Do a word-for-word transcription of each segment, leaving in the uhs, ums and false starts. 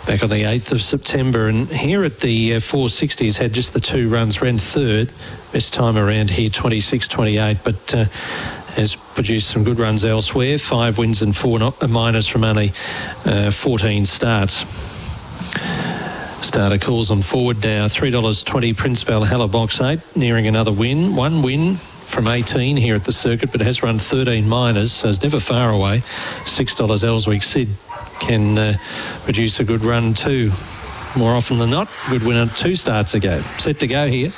back on the eighth of September. And here at the uh, four sixties, had just the two runs, ran third. Best time around here, twenty-six twenty-eight, but uh, has produced some good runs elsewhere. Five wins and four not, uh, minors from only uh, fourteen starts. Starter calls on forward now. three dollars twenty, Prince Valhalla box eight, nearing another win. One win from eighteen here at the circuit, but has run thirteen minors, so it's never far away. six dollars Ellswick Sid can uh, produce a good run too. More often than not, good winner two starts ago. Set to go here.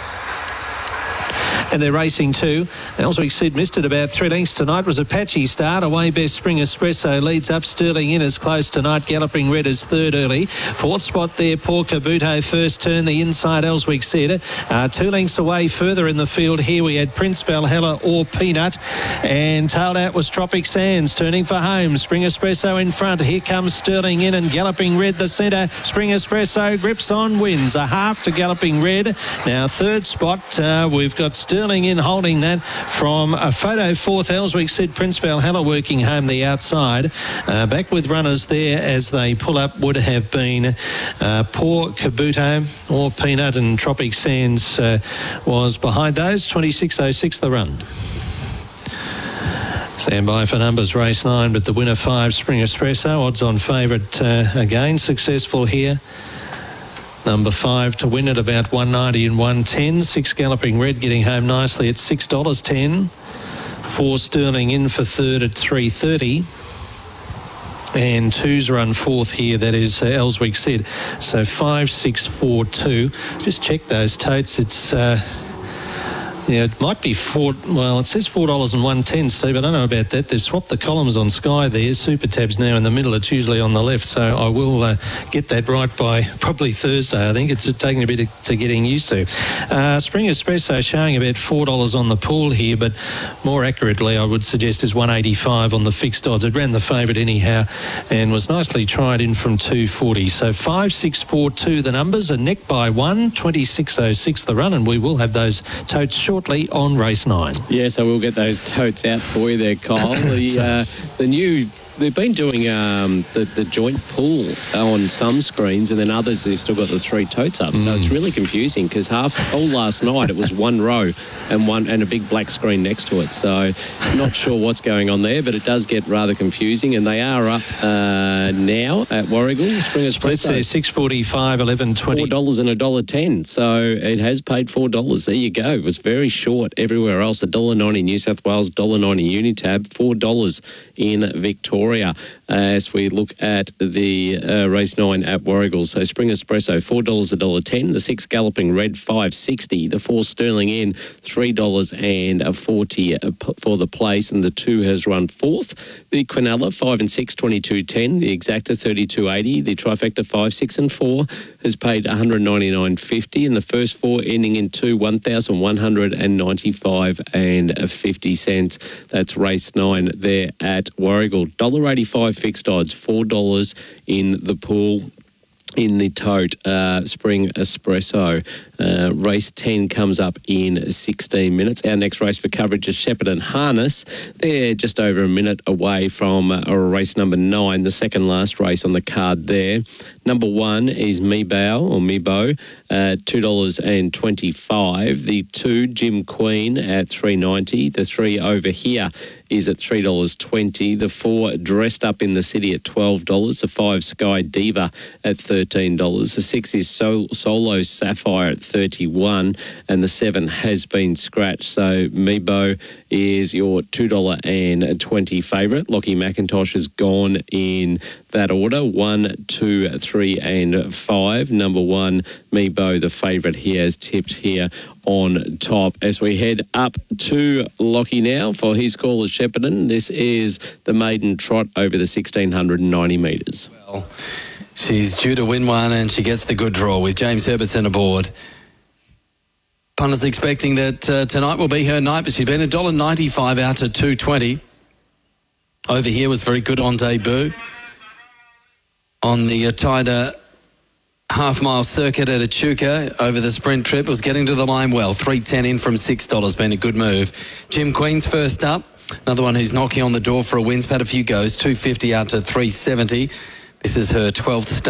And they're racing too. Ellswick Sid missed it about three lengths tonight. Was a patchy start. Away Best Spring Espresso leads up. Sterling in as close tonight. Galloping Red is third early. Fourth spot there, Poor Kabuto first turn. The inside Ellswick Sid. Uh, two lengths away further in the field. Here we had Prince Valhalla or Peanut. And tailed out was Tropic Sands turning for home. Spring Espresso in front. Here comes Sterling in and Galloping Red the centre. Spring Espresso grips on, wins. A half to Galloping Red. Now third spot, uh, we've got Sterling in holding that from a photo fourth. Ellswick Sid, Prince Valhalla working home the outside. Uh, back with runners there as they pull up would have been uh, Poor Kabuto or Peanut, and Tropic Sands uh, was behind those. twenty-six oh six the run. Stand by for numbers, race nine, but the winner five, Spring Espresso, odds on favourite uh, again, successful here. Number five to win at about one ninety and one ten. Six Galloping Red getting home nicely at six dollars ten. Four Sterling in for third at three thirty. And two's run fourth here, that is uh, Ellswick Sid. So five, six, four, two. Just check those totes. It's... Uh, Yeah, it might be four. Well, it says four dollars and one ten, Steve. I don't know about that. They've swapped the columns on Sky there. Super Tab's now in the middle. It's usually on the left. So I will uh, get that right by probably Thursday. I think it's taking a bit of, to getting used to. Uh, Spring Espresso showing about four dollars on the pool here, but more accurately, I would suggest is one eighty-five on the fixed odds. It ran the favourite anyhow and was nicely tried in from two forty. So five, six, four, two the numbers. A neck by one, twenty-six oh six the run, and we will have those totes shortly on race nine. Yes, I will get those totes out for you there, Kyle. The, uh, the new... They've been doing um, the, the joint pool on some screens, and then others they've still got the three totes up. So mm. it's really confusing because half all last night it was one row and one and a big black screen next to it. So not sure what's going on there, but it does get rather confusing. And they are up uh, now at Warragul. Spring Espresso. There, six forty-five, eleven twenty. Four dollars and a dollar ten. So it has paid four dollars. There you go. It was very short everywhere else. A dollar ninety New South Wales, dollar ninety Unitab, four dollars in Victoria. As we look at the uh, race nine at Warragul. So Spring Espresso, four dollars, a dollar ten. The six Galloping Red, five sixty. The four Sterling in, three dollars and forty for the place. And the two has run fourth. The Quinella, five and six, twenty-two ten. The Exacta, thirty-two eighty. The Trifecta, five, six and four has paid one ninety-nine fifty. And the first four ending in two, one thousand one hundred ninety-five and fifty cents. That's race nine there at Warragul. one eighty-five fixed odds, four dollars in the pool. In the tote, uh, Spring Espresso. Uh, race ten comes up in sixteen minutes. Our next race for coverage is Shepparton Harness. They're just over a minute away from uh, race number nine, the second last race on the card there. Number one is Mebow or Mebo, uh, two dollars and twenty-five. The two, Jim Queen at three ninety. The three over here is at three dollars twenty. The four, Dressed Up in the City at twelve dollars. The five, Sky Diva at thirteen dollars. The six is Sol- Solo Sapphire at thirty-one dollars. And the seven has been scratched. So Mebo is your two dollars and twenty favourite. Lockie McIntosh has gone in that order. One, two, three, and five. Number one, Mebo, the favourite, he has tipped here on top. As we head up to Lockie now for his call at Shepparton. This is the maiden trot over the sixteen ninety metres. Well, she's due to win one and she gets the good draw with James Herbertson aboard. Punters expecting that uh, tonight will be her night, but she's been one dollar ninety-five out to two twenty. Over here was very good on debut. On the uh, tighter half-mile circuit at Echuca over the sprint trip, was getting to the line well. three ten in from six dollars, been a good move. Jim Queen's first up. Another one who's knocking on the door for a win. Had a few goes. two fifty out to three seventy. This is her twelfth start.